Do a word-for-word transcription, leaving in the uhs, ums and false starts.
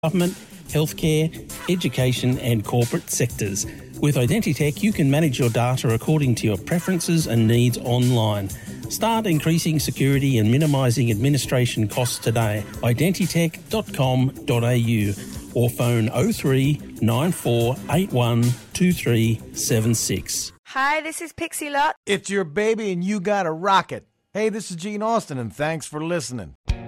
government, healthcare, education and corporate sectors. With Identitech, you can manage your data according to your preferences and needs online. Start increasing security and minimising administration costs today. identitech dot com dot a u or phone oh three nine four eight one two three seven six. Hi, this is Pixie Lott. It's your baby and you got a rocket. Hey, this is Gene Austin and thanks for listening.